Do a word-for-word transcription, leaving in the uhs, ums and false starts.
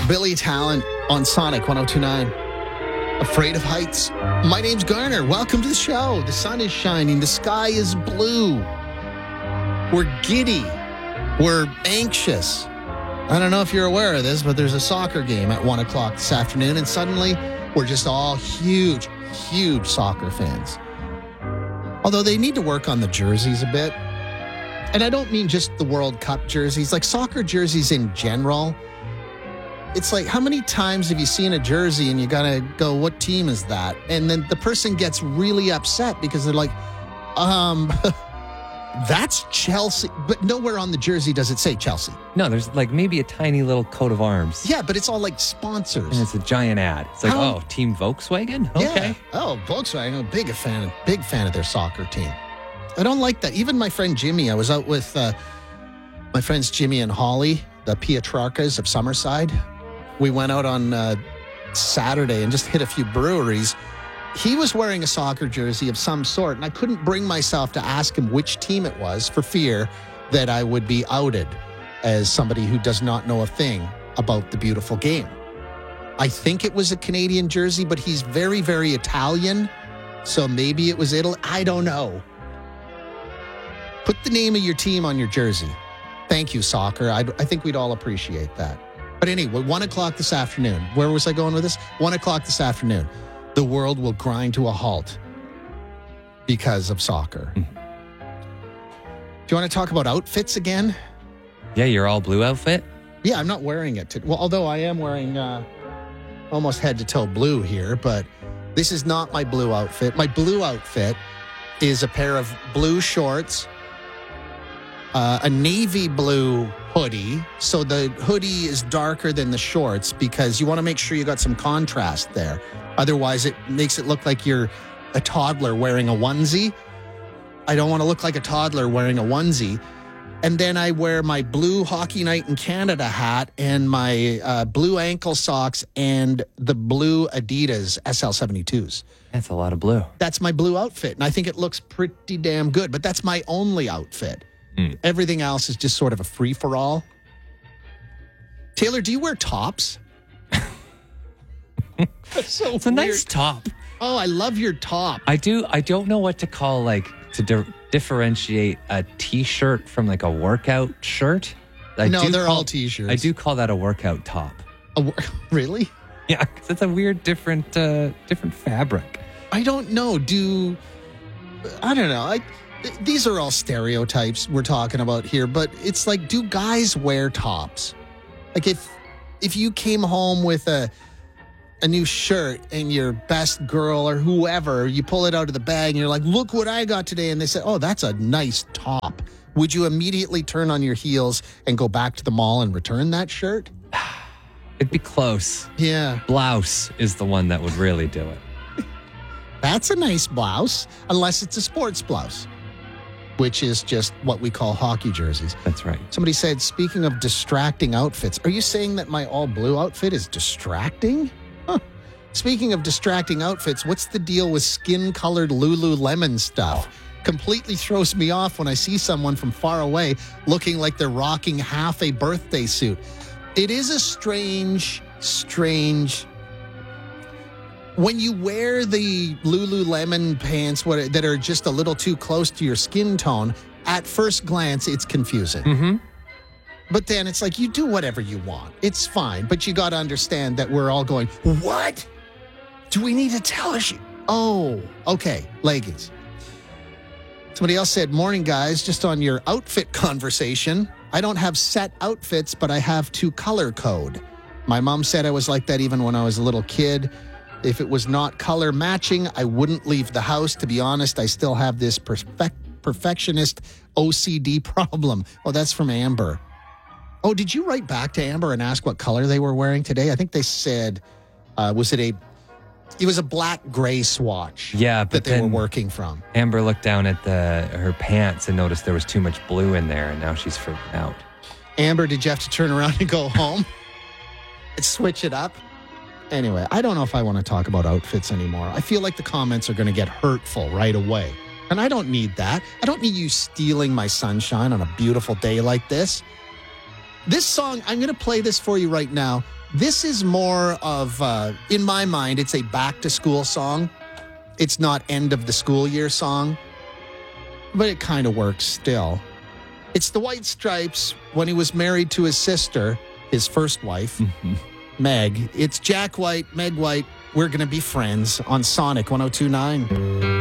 Billy Talent on Sonic one oh two point nine. Afraid of Heights. My name's Garner. Welcome to the show. The sun is shining. The sky is blue. We're giddy. We're anxious. I don't know if you're aware of this, but there's a soccer game at one o'clock this afternoon, and suddenly we're just all huge, huge soccer fans. Although they need to work on the jerseys a bit. And I don't mean just the World Cup jerseys, like soccer jerseys in general. It's like, how many times have you seen a jersey and you gotta go, what team is that? And then the person gets really upset because they're like, um, that's Chelsea. But nowhere on the jersey does it say Chelsea. No, there's like maybe a tiny little coat of arms. Yeah, but it's all like sponsors. And it's a giant ad. It's like, How? oh, Team Volkswagen? Okay. Yeah. Oh, Volkswagen, I'm a big fan, big fan of their soccer team. I don't like that. Even my friend Jimmy, I was out with uh, my friends Jimmy and Holly, the Pietrarcas of Summerside. We went out on uh, Saturday and just hit a few breweries. He was wearing a soccer jersey of some sort, and I couldn't bring myself to ask him which team it was for fear that I would be outed as somebody who does not know a thing about the beautiful game. I think it was a Canadian jersey, but he's very, very Italian, so maybe it was Italy. I don't know. Put the name of your team on your jersey. Thank you, soccer. I, I think we'd all appreciate that. But anyway, one o'clock this afternoon. Where was I going with this? One o'clock this afternoon. The world will grind to a halt because of soccer. Mm. Do you want to talk about outfits again? Yeah, your all blue outfit? Yeah, I'm not wearing it. To, well, although I am wearing uh, almost head to toe blue here, but this is not my blue outfit. My blue outfit is a pair of blue shorts, uh, a navy blue hoodie. So the hoodie is darker than the shorts because you want to make sure you got some contrast there. Otherwise, it makes it look like you're a toddler wearing a onesie. I don't want to look like a toddler wearing a onesie. And then I wear my blue Hockey Night in Canada hat and my uh, blue ankle socks and the blue Adidas S L seventy-twos. That's a lot of blue. That's my blue outfit. And I think it looks pretty damn good. But that's my only outfit. Mm. Everything else is just sort of a free-for-all. Taylor, do you wear tops? That's so It's a weird. nice top. Oh, I love your top. I do. I don't know what to call, like, to di- differentiate a T-shirt from, like, a workout shirt. I no, do they're call, all T-shirts. I do call that a workout top. A, really? Yeah, because it's a weird, different, uh, different fabric. I don't know. Do I don't know. I, these are all stereotypes we're talking about here, but it's like, do guys wear tops? Like, if if you came home with a a new shirt and your best girl or whoever, you pull it out of the bag and you're like, look what I got today. And they say, oh, that's a nice top. Would you immediately turn on your heels and go back to the mall and return that shirt? It'd be close. Yeah. Blouse is the one that would really do it. That's a nice blouse, unless it's a sports blouse, which is just what we call hockey jerseys. That's right. Somebody said, speaking of distracting outfits, are you saying that my all blue outfit is distracting? Huh. Speaking of distracting outfits, what's the deal with skin-colored Lululemon stuff? Completely throws me off when I see someone from far away looking like they're rocking half a birthday suit. It is a strange, strange... When you wear the Lululemon pants what, that are just a little too close to your skin tone, at first glance, it's confusing. Mm-hmm. But then it's like, you do whatever you want. It's fine. But you got to understand that we're all going, what? Do we need to tell us? Oh, okay. Leggings. Somebody else said, morning, guys. Just on your outfit conversation. I don't have set outfits, but I have two color code. My mom said I was like that even when I was a little kid. If it was not color matching, I wouldn't leave the house. To be honest, I still have this perfect, perfectionist O C D problem. Oh, that's from Amber. Oh, did you write back to Amber and ask what color they were wearing today? I think they said, uh, was it a, it was a black-gray swatch yeah, but that they then were working from. Amber looked down at the her pants and noticed there was too much blue in there, and now she's freaking out. Amber, did you have to turn around and go home and switch it up? Anyway, I don't know if I want to talk about outfits anymore. I feel like the comments are going to get hurtful right away. And I don't need that. I don't need you stealing my sunshine on a beautiful day like this. This song, I'm going to play this for you right now. This is more of, uh, in my mind, it's a back to school song. It's not end of the school year song, but it kind of works still. It's the White Stripes when he was married to his sister, his first wife, mm-hmm. Meg. It's Jack White, Meg White. We're going to be friends on Sonic one oh two point nine.